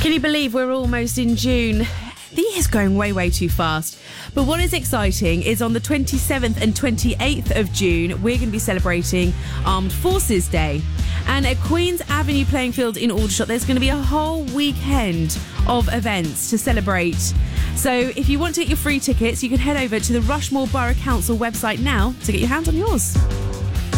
Can you believe we're almost in June? The year's going way, way too fast. But what is exciting is on the 27th and 28th of June, we're going to be celebrating Armed Forces Day. And at Queen's Avenue Playing Field in Aldershot, there's going to be a whole weekend of events to celebrate. So if you want to get your free tickets, you can head over to the Rushmore Borough Council website now to get your hands on yours.